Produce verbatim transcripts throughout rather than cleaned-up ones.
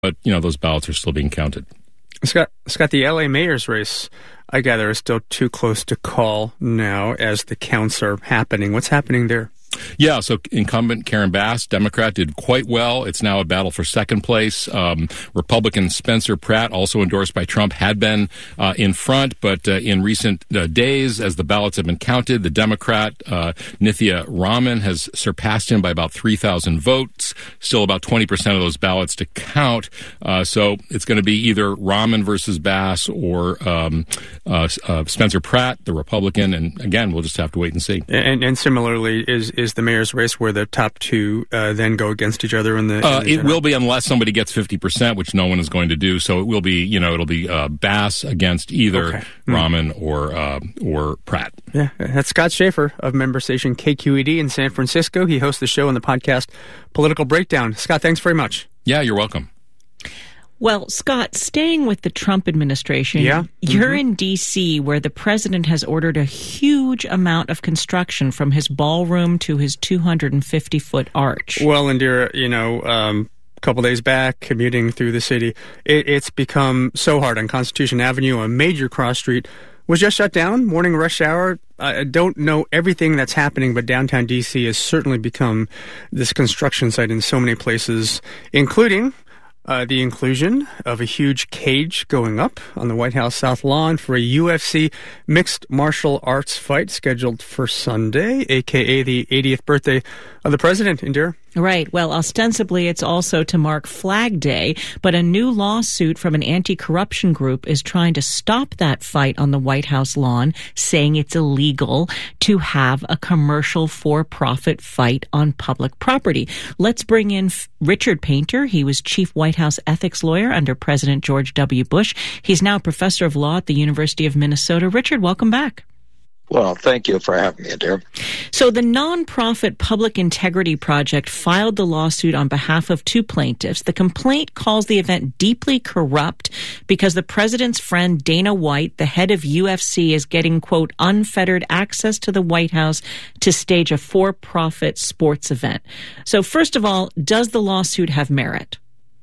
But, you know, those ballots are still being counted. Scott, Scott, the L A mayor's race, I gather, is still too close to call now as the counts are happening. What's happening there? Yeah, so incumbent Karen Bass, Democrat, did quite well. It's now a battle for second place. Um, Republican Spencer Pratt, also endorsed by Trump, had been uh, in front, but uh, in recent uh, days, as the ballots have been counted, the Democrat, uh, Nithya Raman, has surpassed him by about three thousand votes. Still about twenty percent of those ballots to count. Uh, so it's going to be either Raman versus Bass or um, uh, uh, Spencer Pratt, the Republican. And again, we'll just have to wait and see. And, and similarly, is is the mayor's race where the top two uh, then go against each other in the, in uh, the it will be, unless somebody gets fifty percent, which no one is going to do. So it will be, you know, it'll be uh, Bass against either okay. Raman mm. or uh, or Pratt. Yeah, that's Scott Schaefer of member station K Q E D in San Francisco. He hosts the show and the podcast Political Breakdown. Scott, thanks very much. Yeah, you're welcome. Well, Scott, staying with the Trump administration, yeah. you're mm-hmm. in D C where the president has ordered a huge amount of construction from his ballroom to his two hundred fifty foot arch. Well, Indira, you know, um, a couple days back, commuting through the city, it, it's become so hard on Constitution Avenue, a major cross street, was just shut down, morning rush hour. I don't know everything that's happening, but downtown D C has certainly become this construction site in so many places, including Uh, the inclusion of a huge cage going up on the White House South Lawn for a U F C mixed martial arts fight scheduled for Sunday, a k a the eightieth birthday of the president, Indira. Right. Well, ostensibly, it's also to mark Flag Day, but a new lawsuit from an anti-corruption group is trying to stop that fight on the White House lawn, saying it's illegal to have a commercial for-profit fight on public property. Let's bring in Richard Painter. He was chief White House ethics lawyer under President George W. Bush. He's now a professor of law at the University of Minnesota. Richard, welcome back. Well, thank you for having me, dear. So the nonprofit Public Integrity Project filed the lawsuit on behalf of two plaintiffs. The complaint calls the event deeply corrupt because the president's friend Dana White, the head of U F C, is getting, quote, unfettered access to the White House to stage a for-profit sports event. So first of all, does the lawsuit have merit?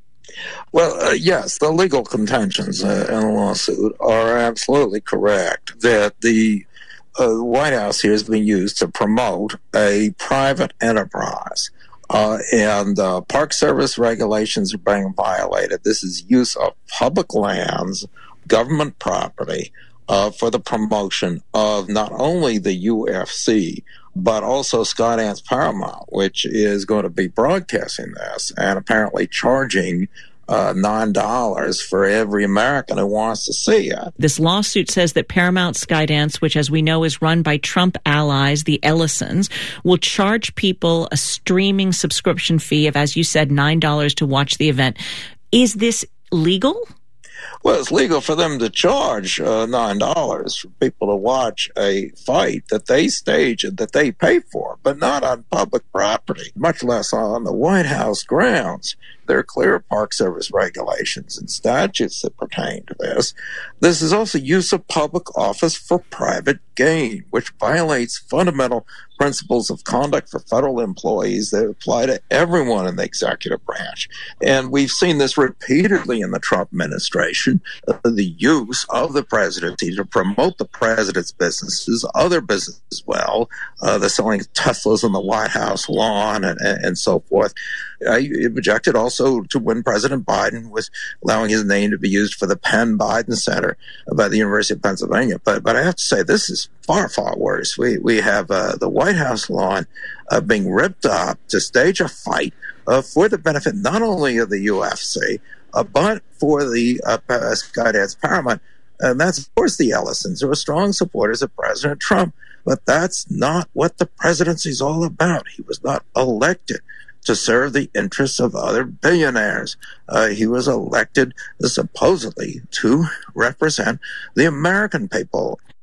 Well, uh, yes, the legal contentions uh, in the lawsuit are absolutely correct, that the Uh, the White House here is being used to promote a private enterprise, uh, and uh, Park Service regulations are being violated. This is use of public lands, government property, uh, for the promotion of not only the U F C, but also Skydance Paramount, which is going to be broadcasting this and apparently charging Uh, nine dollars for every American who wants to see it. This lawsuit says that Paramount Skydance, which as we know is run by Trump allies, the Ellisons, will charge people a streaming subscription fee of, as you said, nine dollars to watch the event. Is this legal? Well, it's legal for them to charge uh, nine dollars for people to watch a fight that they stage and that they pay for, but not on public property, much less on the White House grounds. There are clear Park Service regulations and statutes that pertain to this. This is also use of public office for private gain, which violates fundamental principles of conduct for federal employees that apply to everyone in the executive branch. And we've seen this repeatedly in the Trump administration, uh, the use of the presidency to promote the president's businesses, other businesses as well, uh, the selling of Teslas on the White House lawn and, and, and so forth. I objected also to when President Biden was allowing his name to be used for the Penn Biden Center by the University of Pennsylvania. But but I have to say, this is far, far worse. We we have uh, the White House lawn uh, being ripped up to stage a fight uh, for the benefit not only of the U F C, uh, but for the uh, Skydance Paramount. And that's, of course, the Ellisons, who are strong supporters of President Trump. But that's not what the presidency is all about. He was not elected to serve the interests of other billionaires. Uh, he was elected supposedly to represent the American people.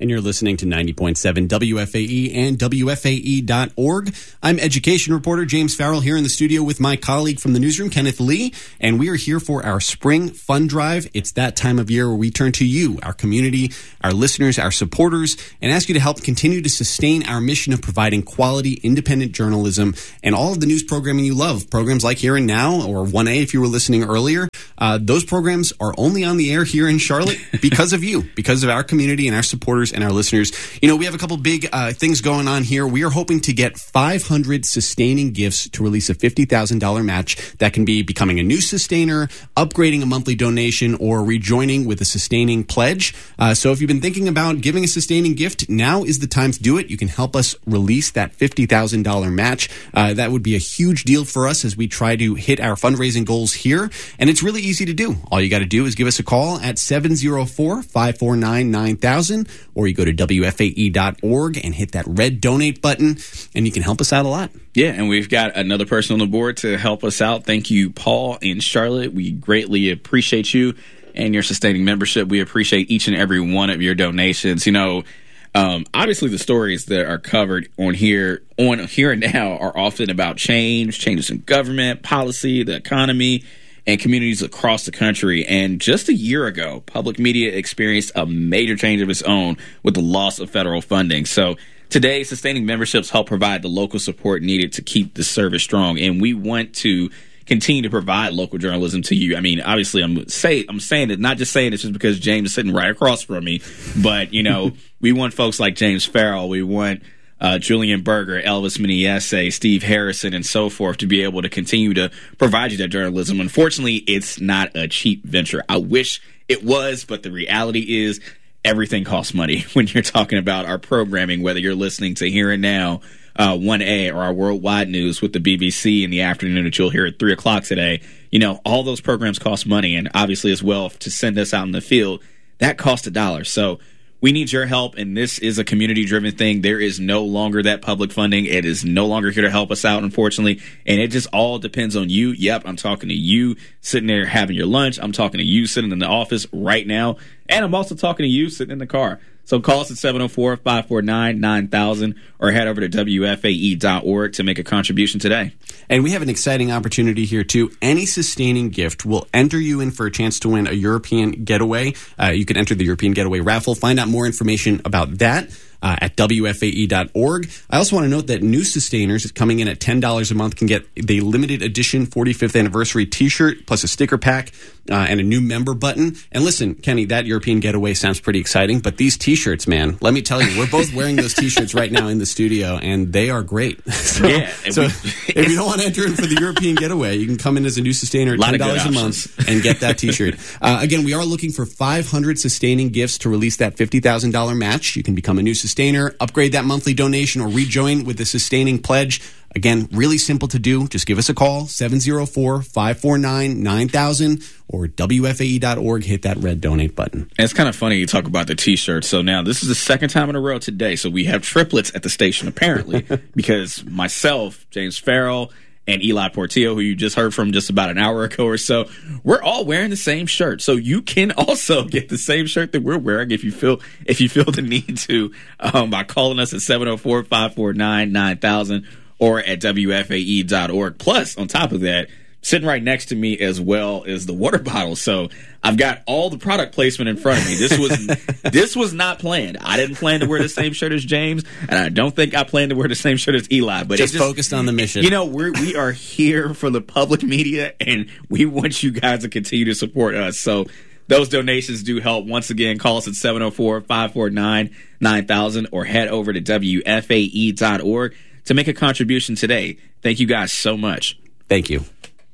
and you're listening to ninety point seven W F A E and W F A E dot org. I'm education reporter James Farrell here in the studio with my colleague from the newsroom, Kenneth Lee, and we are here for our spring fund drive. It's that time of year where we turn to you, our community, our listeners, our supporters, and ask you to help continue to sustain our mission of providing quality, independent journalism and all of the news programming you love. Programs like Here and Now, or one A if you were listening earlier. Uh, those programs are only on the air here in Charlotte because of you, because of our community and our supporters and our listeners. You know, we have a couple big uh, things going on here. We are hoping to get five hundred sustaining gifts to release a fifty thousand dollars match. That can be becoming a new sustainer, upgrading a monthly donation, or rejoining with a sustaining pledge. Uh, so if you've been thinking about giving a sustaining gift, now is the time to do it. You can help us release that fifty thousand dollars match. Uh, that would be a huge deal for us as we try to hit our fundraising goals here. And it's really easy to do. All you got to do is give us a call at seven oh four, five four nine, nine thousand, or you go to W F A E dot org and hit that red donate button, and you can help us out a lot. Yeah, and we've got another person on the board to help us out. Thank you, Paul in Charlotte. We greatly appreciate you and your sustaining membership. We appreciate each and every one of your donations. You know, um, obviously the stories that are covered on here, on Here and Now, are often about change, changes in government, policy, the economy, and communities across the country. And just a year ago, public media experienced a major change of its own with the loss of federal funding. So today, sustaining memberships help provide the local support needed to keep the service strong. And we want to continue to provide local journalism to you. I mean, obviously, I'm say I'm saying it, not just saying it just because James is sitting right across from me, but, you know, we want folks like James Farrell. We want Uh, Julian Berger, Elvis Miniesse, Steve Harrison, and so forth to be able to continue to provide you that journalism. Unfortunately, it's not a cheap venture. I wish it was, but the reality is everything costs money when you're talking about our programming, whether you're listening to Here and Now, uh, one A, or our worldwide news with the B B C in the afternoon that you'll hear at three o'clock today. You know, all those programs cost money, and obviously as well to send us out in the field, that costs a dollar. So we need your help, and this is a community-driven thing. There is no longer that public funding. It is no longer here to help us out, unfortunately, and it just all depends on you. Yep, I'm talking to you sitting there having your lunch. I'm talking to you sitting in the office right now, and I'm also talking to you sitting in the car. So call us at seven oh four, five four nine, nine thousand or head over to W F A E dot org to make a contribution today. And we have an exciting opportunity here, too. Any sustaining gift will enter you in for a chance to win a European getaway. Uh, you can enter the European Getaway raffle. Find out more information about that Uh, at W F A E dot org. I also want to note that new sustainers coming in at ten dollars a month can get the limited edition forty-fifth anniversary t-shirt plus a sticker pack uh, and a new member button. And listen, Kenny, that European getaway sounds pretty exciting, but these t-shirts, man, let me tell you, we're both wearing those t-shirts right now in the studio, and they are great. so yeah, so we, if you don't want to enter in for the European getaway, you can come in as a new sustainer at ten dollars a month and get that t-shirt. Uh, again, we are looking for five hundred sustaining gifts to release that fifty thousand dollars match. You can become a new sustainer. Sustainer, upgrade that monthly donation, or rejoin with the sustaining pledge. Again, really simple to do. Just give us a call, seven oh four, five four nine, nine thousand, or W F A E dot org. Hit that red donate button. And it's kind of funny you talk about the t-shirts. So now this is the second time in a row today. So we have triplets at the station, apparently, because myself, James Farrell, and Eli Portillo, who you just heard from just about an hour ago or so, we're all wearing the same shirt. So you can also get the same shirt that we're wearing if you feel if you feel the need to um, by calling us at seven oh four, five four nine, nine thousand or at W F A E dot org. Plus, on top of that, sitting right next to me as well is the water bottle. So I've got all the product placement in front of me. This was this was not planned. I didn't plan to wear the same shirt as James, and I don't think I plan to wear the same shirt as Eli. But just, just focused on the mission. You know, we're, we are here for the public media, and we want you guys to continue to support us. So those donations do help. Once again, call us at seven oh four, five four nine, nine thousand or head over to W F A E dot org to make a contribution today. Thank you guys so much. Thank you.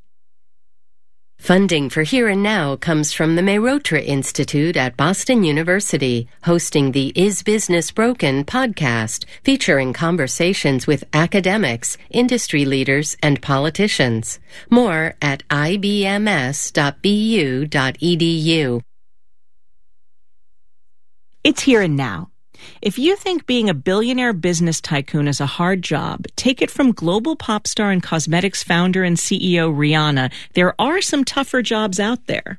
Funding for Here and Now comes from the Mehrotra Institute at Boston University, hosting the Is Business Broken podcast, featuring conversations with academics, industry leaders, and politicians. More at I B M S dot B U dot E D U. It's Here and Now. If you think being a billionaire business tycoon is a hard job, take it from global pop star and cosmetics founder and C E O Rihanna. There are some tougher jobs out there.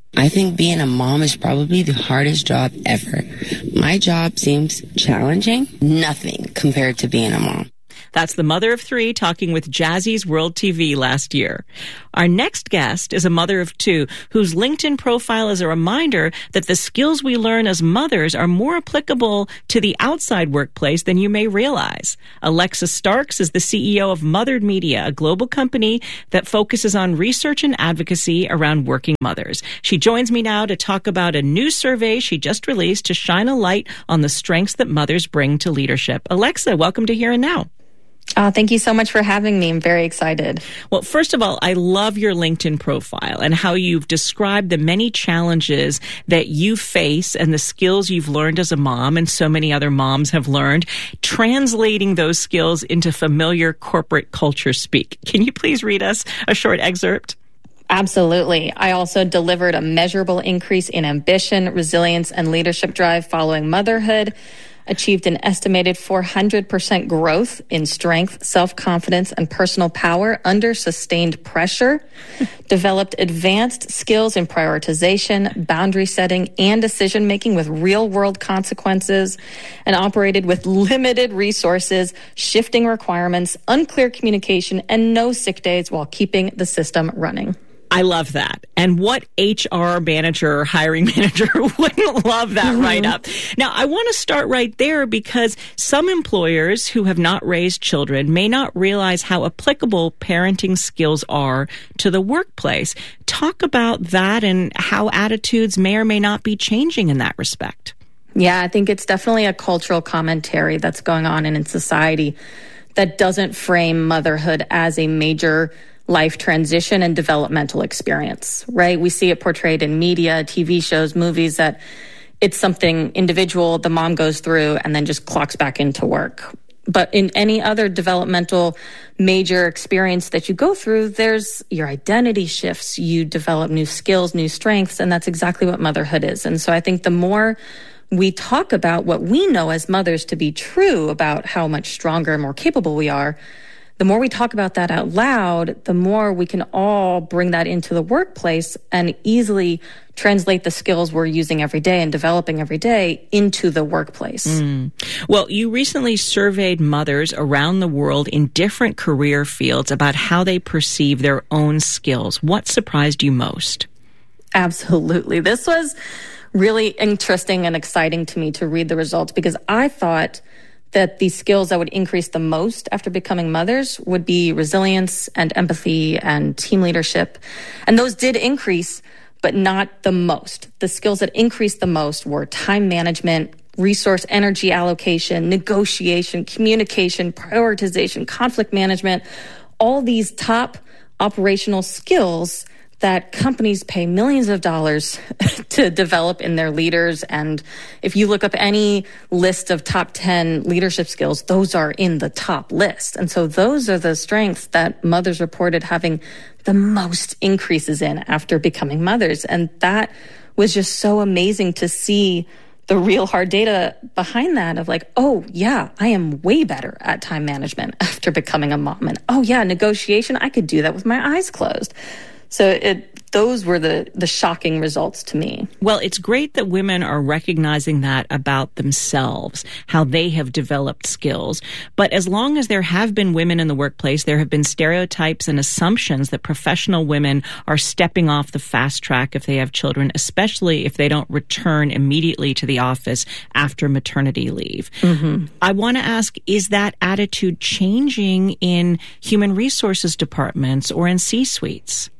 I think being a mom is probably the hardest job ever. My job seems challenging, nothing compared to being a mom. That's the mother of three talking with Jazzy's World T V last year. Our next guest is a mother of two whose LinkedIn profile is a reminder that the skills we learn as mothers are more applicable to the outside workplace than you may realize. Alexa Starks is the C E O of Mothered Media, a global company that focuses on research and advocacy around working mothers. She joins me now to talk about a new survey she just released to shine a light on the strengths that mothers bring to leadership. Alexa, welcome to Here and Now. Oh, thank you so much for having me. I'm very excited. Well, first of all, I love your LinkedIn profile and how you've described the many challenges that you face and the skills you've learned as a mom and so many other moms have learned, translating those skills into familiar corporate culture speak. Can you please read us a short excerpt? Absolutely. I also delivered a measurable increase in ambition, resilience, and leadership drive following motherhood, achieved an estimated four hundred percent growth in strength, self-confidence, and personal power under sustained pressure, developed advanced skills in prioritization, boundary setting, and decision-making with real-world consequences, and operated with limited resources, shifting requirements, unclear communication, and no sick days while keeping the system running. I love that. And what H R manager or hiring manager wouldn't love that mm-hmm. write-up? Now, I want to start right there because some employers who have not raised children may not realize how applicable parenting skills are to the workplace. Talk about that and how attitudes may or may not be changing in that respect. Yeah, I think it's definitely a cultural commentary that's going on in, in society that doesn't frame motherhood as a major life transition and developmental experience, right? We see it portrayed in media, T V shows, movies, that it's something individual the mom goes through and then just clocks back into work. But in any other developmental major experience that you go through, there's your identity shifts, you develop new skills, new strengths, and that's exactly what motherhood is. And so I think the more we talk about what we know as mothers to be true about how much stronger and more capable we are, the more we talk about that out loud, the more we can all bring that into the workplace and easily translate the skills we're using every day and developing every day into the workplace. Mm. Well, you recently surveyed mothers around the world in different career fields about how they perceive their own skills. What surprised you most? Absolutely. This was really interesting and exciting to me to read the results because I thought that the skills that would increase the most after becoming mothers would be resilience and empathy and team leadership. And those did increase, but not the most. The skills that increased the most were time management, resource energy allocation, negotiation, communication, prioritization, conflict management, all these top operational skills that companies pay millions of dollars to develop in their leaders. And if you look up any list of top ten leadership skills, those are in the top list. And so those are the strengths that mothers reported having the most increases in after becoming mothers. And that was just so amazing to see the real hard data behind that of like, oh yeah, I am way better at time management after becoming a mom. And oh yeah, negotiation, I could do that with my eyes closed. So it, those were the, the shocking results to me. Well, it's great that women are recognizing that about themselves, how they have developed skills. But as long as there have been women in the workplace, there have been stereotypes and assumptions that professional women are stepping off the fast track if they have children, especially if they don't return immediately to the office after maternity leave. Mm-hmm. I want to ask, is that attitude changing in human resources departments or in C-suites?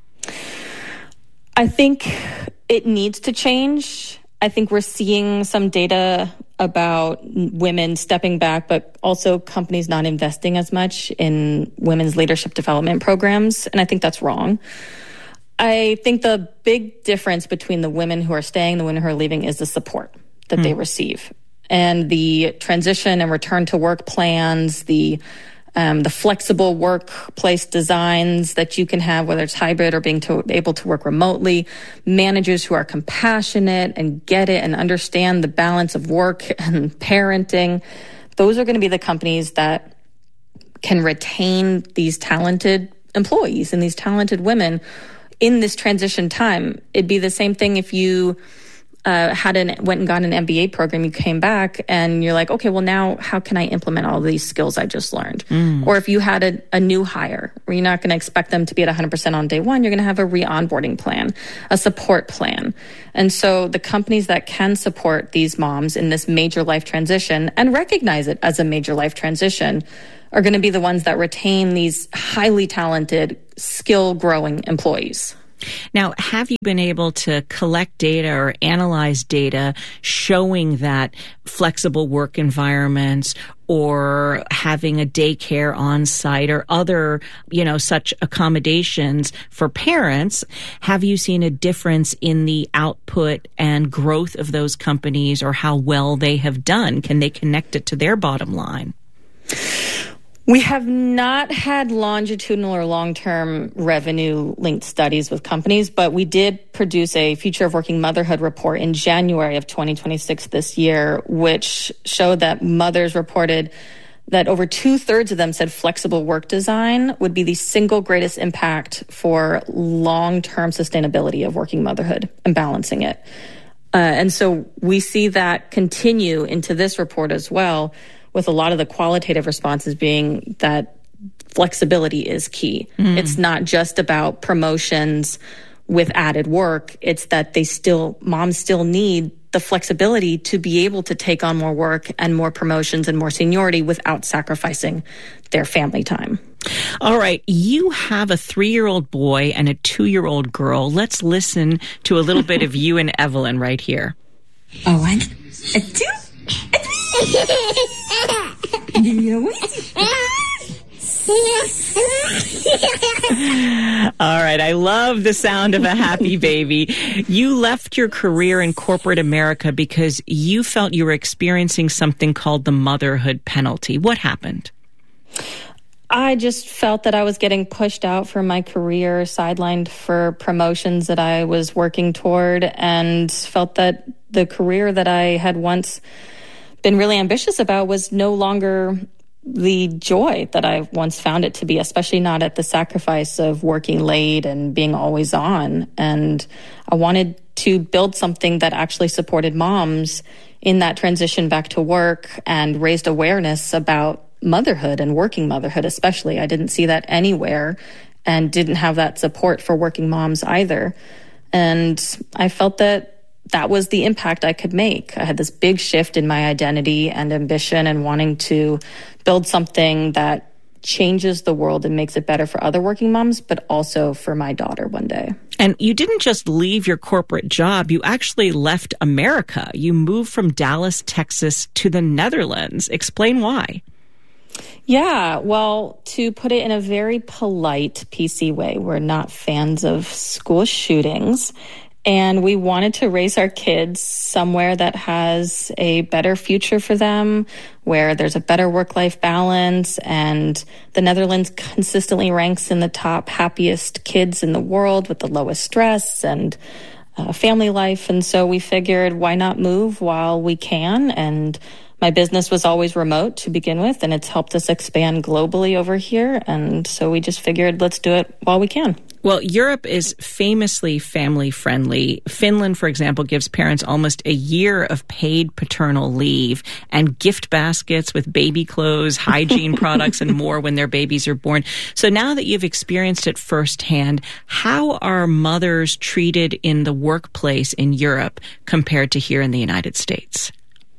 I think it needs to change. I think we're seeing some data about women stepping back, but also companies not investing as much in women's leadership development programs. And I think that's wrong. I think the big difference between the women who are staying and the women who are leaving is the support that mm. they receive. And the transition and return to work plans, the Um, the flexible workplace designs that you can have, whether it's hybrid or being to, able to work remotely, managers who are compassionate and get it and understand the balance of work and parenting. Those are going to be the companies that can retain these talented employees and these talented women in this transition time. It'd be the same thing if you uh, had an went and got an M B A program, you came back and you're like, okay, well now how can I implement all these skills I just learned? Mm. Or if you had a, a new hire, where you're not going to expect them to be at one hundred percent on day one, you're going to have a re-onboarding plan, a support plan. And so the companies that can support these moms in this major life transition and recognize it as a major life transition are going to be the ones that retain these highly talented, skill-growing employees. Now, have you been able to collect data or analyze data showing that flexible work environments or having a daycare on site or other, you know, such accommodations for parents, have you seen a difference in the output and growth of those companies or how well they have done? Can they connect it to their bottom line? We have not had longitudinal or long-term revenue-linked studies with companies, but we did produce a Future of Working Motherhood report in January of twenty twenty-six this year, which showed that mothers reported that over two-thirds of them said flexible work design would be the single greatest impact for long-term sustainability of working motherhood and balancing it. Uh, and so we see that continue into this report as well, with a lot of the qualitative responses being that flexibility is key. Mm. It's not just about promotions with added work. It's that they still, moms still need the flexibility to be able to take on more work and more promotions and more seniority without sacrificing their family time. All right. You have a three-year-old boy and a two-year-old girl. Let's listen to a little bit of you and Evelyn right here. A one, a two, a three. All right. I love the sound of a happy baby. You left your career in corporate America because you felt you were experiencing something called the motherhood penalty. What happened? I just felt that I was getting pushed out from my career, sidelined for promotions that I was working toward, and felt that the career that I had once been really ambitious about was no longer the joy that I once found it to be, especially not at the sacrifice of working late and being always on. And I wanted to build something that actually supported moms in that transition back to work and raised awareness about motherhood and working motherhood especially. I didn't see that anywhere and didn't have that support for working moms either. And I felt that that was the impact I could make. I had this big shift in my identity and ambition and wanting to build something that changes the world and makes it better for other working moms, but also for my daughter one day. And you didn't just leave your corporate job, you actually left America. You moved from Dallas, Texas to the Netherlands. Explain why. Yeah, well, to put it in a very polite, P C way, we're not fans of school shootings. And we wanted to raise our kids somewhere that has a better future for them, where there's a better work-life balance. And the Netherlands consistently ranks in the top happiest kids in the world with the lowest stress and uh, family life. And so we figured, why not move while we can? And my business was always remote to begin with, and it's helped us expand globally over here. And so we just figured, let's do it while we can. Well, Europe is famously family-friendly. Finland, for example, gives parents almost a year of paid paternal leave and gift baskets with baby clothes, hygiene products, and more when their babies are born. So now that you've experienced it firsthand, how are mothers treated in the workplace in Europe compared to here in the United States?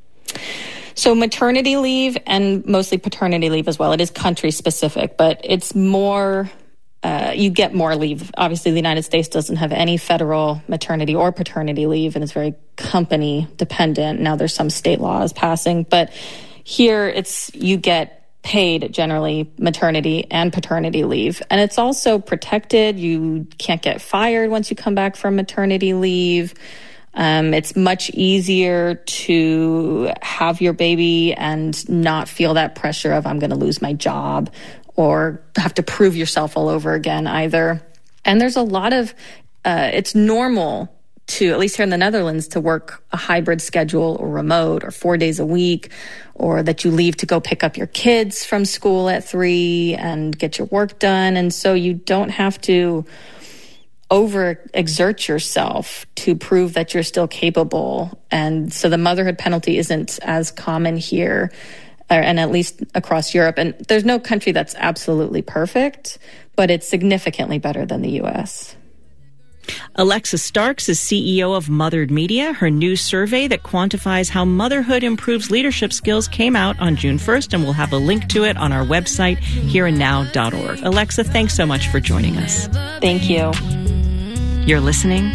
So maternity leave and mostly paternity leave as well. It is country specific, but it's more... Uh, you get more leave. Obviously, the United States doesn't have any federal maternity or paternity leave, and it's very company dependent. Now there's some state laws passing, but here it's you get paid generally maternity and paternity leave. And it's also protected. You can't get fired once you come back from maternity leave. Um, it's much easier to have your baby and not feel that pressure of I'm going to lose my job or have to prove yourself all over again either. And there's a lot of, uh, it's normal to, at least here in the Netherlands, to work a hybrid schedule or remote or four days a week, or that you leave to go pick up your kids from school at three and get your work done. And so you don't have to overexert yourself to prove that you're still capable. And so the motherhood penalty isn't as common here, or, and at least across Europe. And there's no country that's absolutely perfect, but it's significantly better than the U S. Alexa Starks is C E O of Mothered Media. Her new survey that quantifies how motherhood improves leadership skills came out on June first, and we'll have a link to it on our website, here and now dot org. Alexa, thanks so much for joining us. Thank you. You're listening